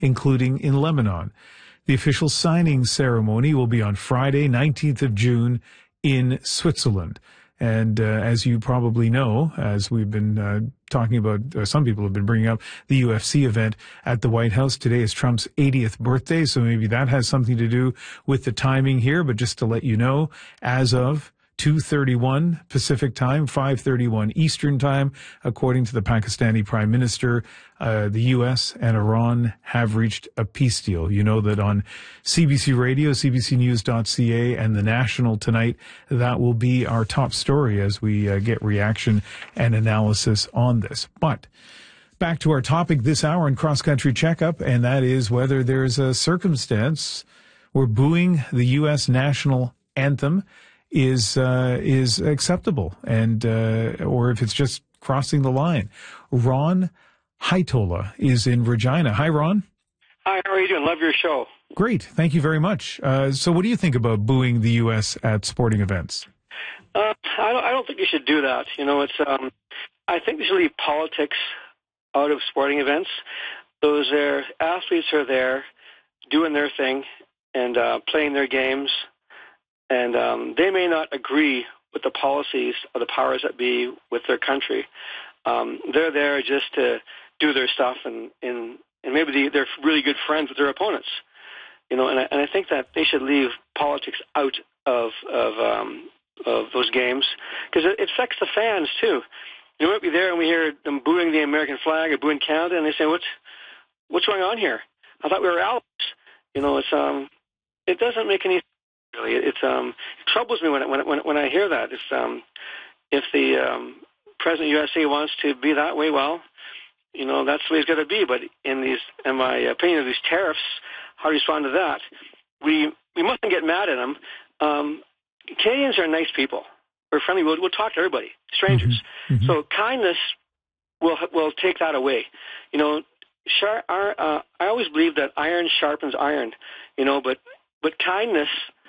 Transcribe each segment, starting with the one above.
including in Lebanon. The official signing ceremony will be on Friday, 19th of June in Switzerland. And as you probably know, as we've been talking about, some people have been bringing up the UFC event at the White House. Today is Trump's 80th birthday, so maybe that has something to do with the timing here. But just to let you know, as of 2:31 Pacific time, 5:31 Eastern time, according to the Pakistani Prime Minister, the U.S. and Iran have reached a peace deal. You know that on CBC Radio, cbcnews.ca, and The National tonight, that will be our top story as we get reaction and analysis on this. But back to our topic this hour in Cross Country Checkup, and that is whether there's a circumstance where booing the U.S. national anthem is acceptable, and or if it's just crossing the line. Ron Haitola is in Regina. Hi, Ron. Hi, how are you doing? Love your show. Great, thank you very much. So, what do you think about booing the U.S. at sporting events? I don't think you should do that. You know, it's I think they should leave politics out of sporting events. Those athletes are there doing their thing and playing their games. And they may not agree with the policies of the powers that be with their country. They're there just to do their stuff, and maybe they're really good friends with their opponents. You know, and I think that they should leave politics out of those games, because it affects the fans too. You might be there and we hear them booing the American flag or booing Canada, and they say, "What's going on here? I thought we were allies." You know, it doesn't make any sense. Really, it troubles me when I hear that. If the president of USA wants to be that way, well, you know, that's the way it's got to be. But in my opinion, of these tariffs, how to respond to that? We mustn't get mad at them. Canadians are nice people. We're friendly. We'll talk to everybody, strangers. Mm-hmm. So kindness will take that away. You know, I always believe that iron sharpens iron. You know, but kindness.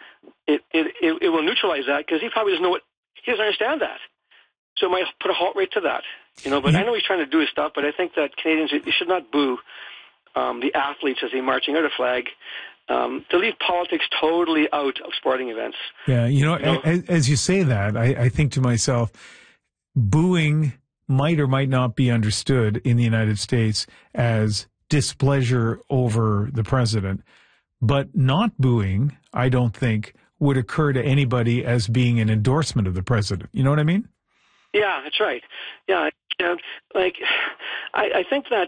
It will neutralize that, because he probably he doesn't understand that. So it might put a halt right to that, you know. But I know he's trying to do his stuff, but I think that Canadians, you should not boo the athletes as they're marching out a flag. To leave politics totally out of sporting events. Yeah, you know, as you say that, I think to myself, booing might or might not be understood in the United States as displeasure over the president. But not booing, I don't think, would occur to anybody as being an endorsement of the president. You know what I mean? Yeah, that's right. Yeah, like I think that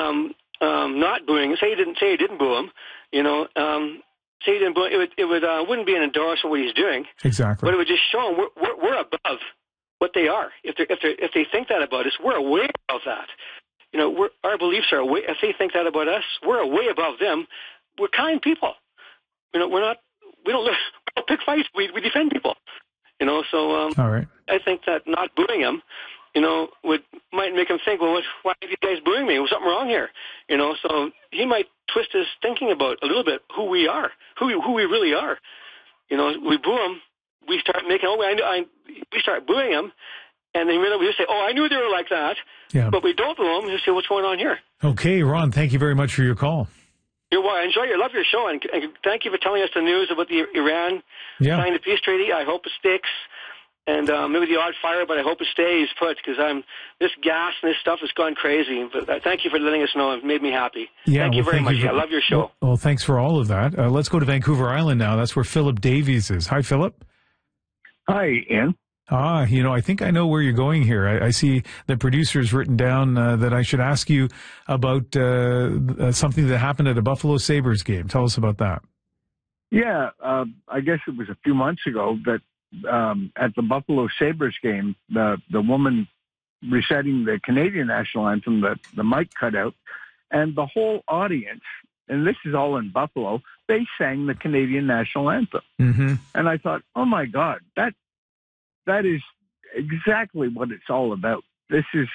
not booing. Say you didn't boo him. You know, say you didn't boo him, it wouldn't be an endorsement of what he's doing. Exactly. But it would just show him we're above what they are. If they think that about us, we're way above that. You know, our beliefs are way. If they think that about us, we're way above them. We're kind people. You know, we don't pick fights. We defend people. You know, so all right. I think that not booing him, you know, might make him think, well, why are you guys booing me? Was something wrong here? You know, so he might twist his thinking about a little bit who we are, who we really are. You know, we boo him, we start making. We start booing him, and then we just say, "Oh, I knew they were like that." Yeah. But we don't boo him. We say, "What's going on here?" Okay, Ron. Thank you very much for your call. I love your show, and thank you for telling us the news about the Iran signing the peace treaty. I hope it sticks, and maybe the odd fire, but I hope it stays put, because this gas and this stuff has gone crazy. But thank you for letting us know. It made me happy. Yeah, thank you very much. I love your show. Well, thanks for all of that. Let's go to Vancouver Island now. That's where Philip Davies is. Hi, Philip. Hi, Ian. You know, I think I know where you're going here. I see the producer's written down that I should ask you about something that happened at a Buffalo Sabres game. Tell us about that. Yeah, I guess it was a few months ago that at the Buffalo Sabres game, the woman reciting the Canadian national anthem, the mic cut out, and the whole audience, and this is all in Buffalo, they sang the Canadian national anthem. Mm-hmm. And I thought, oh my God, that is exactly what it's all about. This is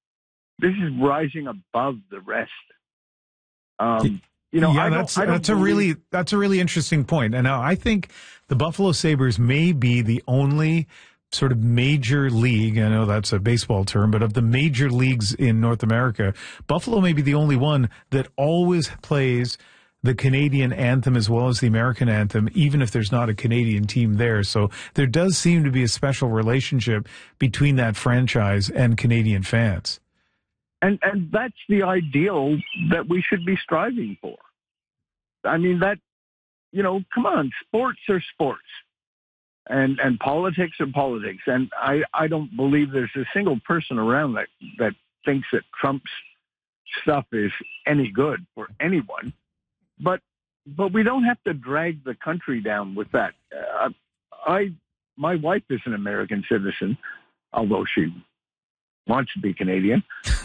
rising above the rest. You know, yeah, that's a really interesting point. And now I think the Buffalo Sabres may be the only sort of major league, I know that's a baseball term, but of the major leagues in North America, Buffalo may be the only one that always plays the Canadian anthem as well as the American anthem, even if there's not a Canadian team there. So there does seem to be a special relationship between that franchise and Canadian fans. And that's the ideal that we should be striving for. I mean, that, come on, sports are sports. And politics are politics. And I don't believe there's a single person around that thinks that Trump's stuff is any good for anyone. But we don't have to drag the country down with that. My wife is an American citizen, although she wants to be Canadian.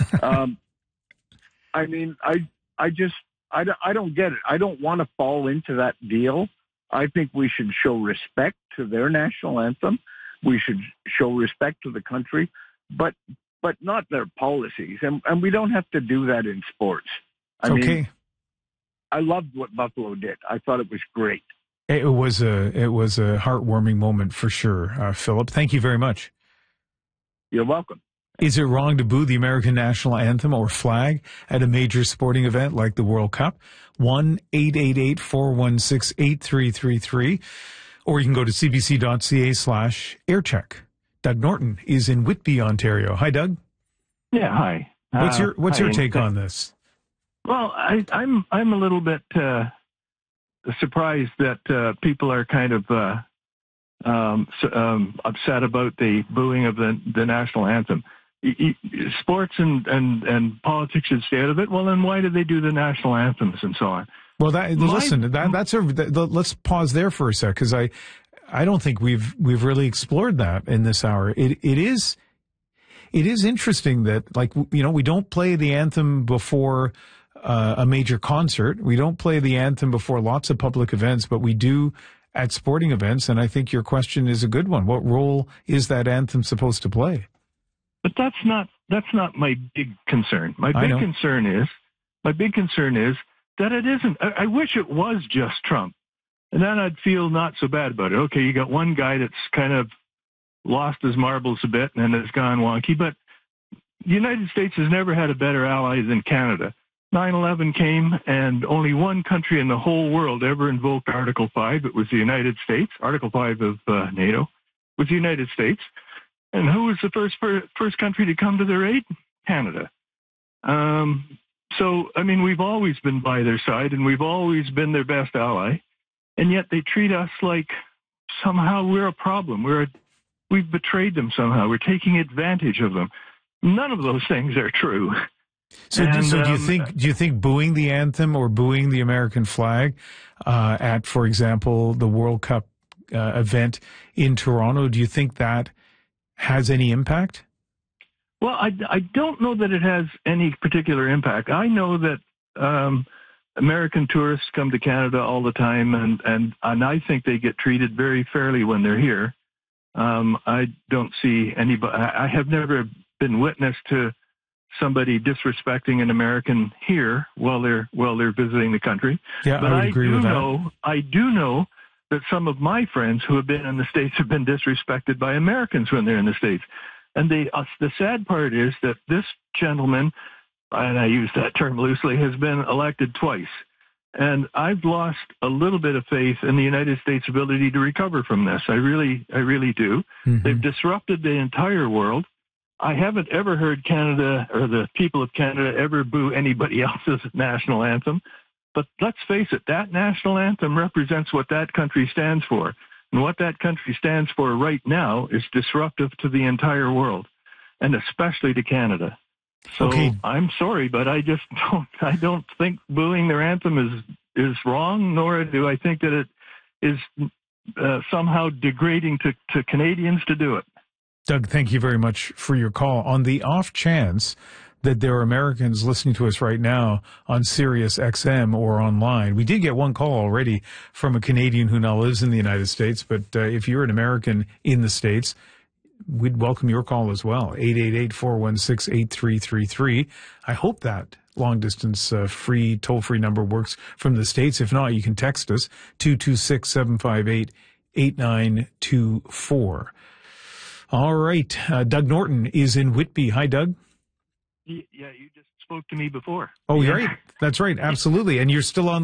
I mean, I don't get it. I don't want to fall into that deal. I think we should show respect to their national anthem. We should show respect to the country, but not their policies. And we don't have to do that in sports. I mean, I loved what Buffalo did. I thought it was great. It was a heartwarming moment for sure, Philip. Thank you very much. You're welcome. Is it wrong to boo the American national anthem or flag at a major sporting event like the World Cup? 1-888-416-8333. Or you can go to cbc.ca/aircheck. Doug Norton is in Whitby, Ontario. Hi, Doug. Yeah, hi. What's your take on this? Well, I'm a little bit surprised that people are kind of upset about the booing of the national anthem. Sports and politics should stay out of it. Well, then why do they do the national anthems and so on? Well, let's pause there for a sec, because I don't think we've really explored that in this hour. It is interesting that, like, we don't play the anthem before a major concert. We don't play the anthem before lots of public events, but we do at sporting events. And I think your question is a good one. What role is that anthem supposed to play? But that's not my big concern. My big concern is that it isn't. I wish it was just Trump, and then I'd feel not so bad about it. Okay, you got one guy that's kind of lost his marbles a bit and has gone wonky, but the United States has never had a better ally than Canada. 9/11 came, and only one country in the whole world ever invoked Article 5. It was the United States. Article 5 of NATO was the United States. And who was the first country to come to their aid? Canada. So, I mean, we've always been by their side, and we've always been their best ally. And yet they treat us like somehow we're a problem. We've betrayed them somehow. We're taking advantage of them. None of those things are true. So do you think booing the anthem or booing the American flag at, for example, the World Cup event in Toronto, do you think that has any impact? Well, I don't know that it has any particular impact. I know that American tourists come to Canada all the time, and I think they get treated very fairly when they're here. I don't see anybody. I have never been witness to somebody disrespecting an American here while they're visiting the country. Yeah, but I would agree with that. I do know that some of my friends who have been in the States have been disrespected by Americans when they're in the States. And the sad part is that this gentleman, and I use that term loosely, has been elected twice. And I've lost a little bit of faith in the United States' ability to recover from this. I really do. Mm-hmm. They've disrupted the entire world. I haven't ever heard Canada or the people of Canada ever boo anybody else's national anthem. But let's face it, that national anthem represents what that country stands for. And what that country stands for right now is disruptive to the entire world, and especially to Canada. So I'm sorry, but I don't think booing their anthem is wrong, nor do I think that it is somehow degrading to Canadians to do it. Doug, thank you very much for your call. On the off chance that there are Americans listening to us right now on Sirius XM or online, we did get one call already from a Canadian who now lives in the United States. But if you're an American in the States, we'd welcome your call as well. 888-416-8333. I hope that long-distance free toll-free number works from the States. If not, you can text us 226-758-8924. All right. Doug Norton is in Whitby. Hi, Doug. Yeah, you just spoke to me before. Oh, yeah. Right. That's right. Absolutely. And you're still on